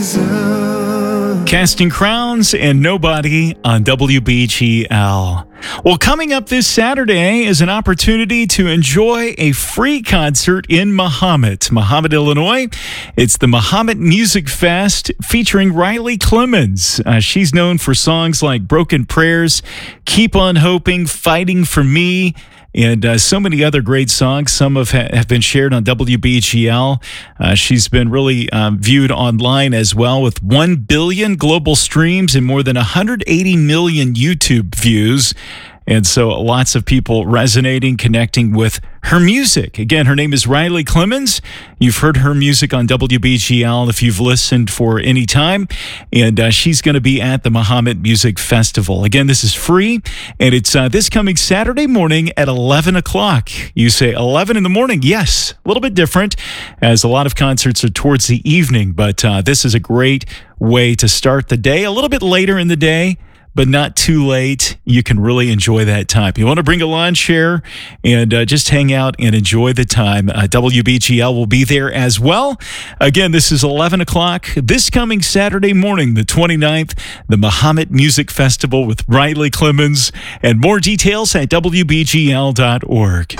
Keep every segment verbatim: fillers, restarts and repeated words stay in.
Casting Crowns and Nobody on W B G L. Well, coming up this Saturday is an opportunity to enjoy a free concert in Mahomet, Mahomet, Illinois. It's the Mahomet Music Fest featuring Riley Clemmons. Uh, she's known for songs like Broken Prayers, Keep on Hoping, Fighting for Me, and uh, so many other great songs. Some have, ha- have been shared on W B G L. Uh, she's been really um, viewed online as well with one billion global streams and more than one hundred eighty million YouTube views. And so lots of people resonating, connecting with her music. Again, her name is Riley Clemmons. You've heard her music on W B G L if you've listened for any time. And uh, she's going to be at the Mahomet Music Festival. Again, this is free, and it's uh, this coming Saturday morning at eleven o'clock. You say eleven in the morning? Yes, a little bit different, as a lot of concerts are towards the evening. But uh, this is a great way to start the day, a little bit later in the day, but not too late. You can really enjoy that time. You want to bring a lawn chair and uh, just hang out and enjoy the time. Uh, W B G L will be there as well. Again, this is eleven o'clock this coming Saturday morning, the twenty-ninth, the Mahomet Music Festival with Riley Clemmons. And more details at W B G L dot org.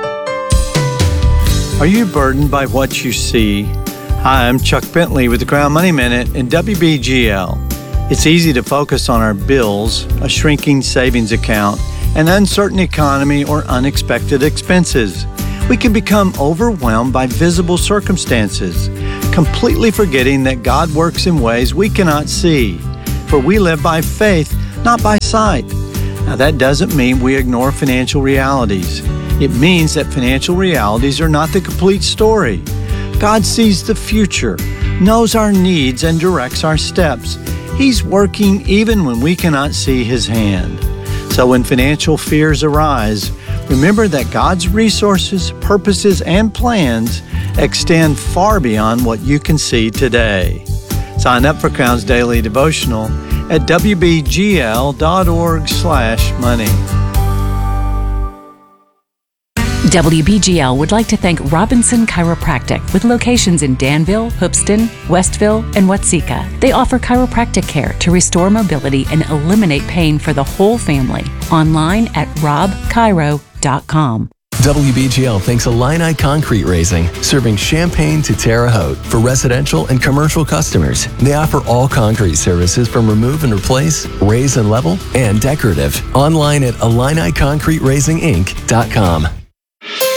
Are you burdened by what you see? Hi, I'm Chuck Bentley with the Crown Money Minute and W B G L. It's easy to focus on our bills, a shrinking savings account, an uncertain economy, or unexpected expenses. We can become overwhelmed by visible circumstances, completely forgetting that God works in ways we cannot see. For we live by faith, not by sight. Now, that doesn't mean we ignore financial realities. It means that financial realities are not the complete story. God sees the future, knows our needs, and directs our steps. He's working even when we cannot see His hand. So when financial fears arise, remember that God's resources, purposes, and plans extend far beyond what you can see today. Sign up for Crown's Daily Devotional at W B G L dot org slash money. W B G L would like to thank Robinson Chiropractic with locations in Danville, Hoopeston, Westville, and Watseka. They offer chiropractic care to restore mobility and eliminate pain for the whole family. Online at rob chiro dot com. W B G L thanks Illini Concrete Raising, serving Champaign to Terre Haute for residential and commercial customers. They offer all concrete services from remove and replace, raise and level, and decorative. Online at illini concrete raising inc dot com.